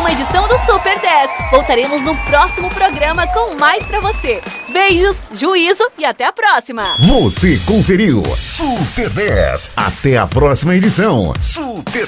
uma edição do Super 10. Voltaremos no próximo programa com mais pra você. Beijos, juízo e até a próxima. Você conferiu Super 10. Até a próxima edição. Super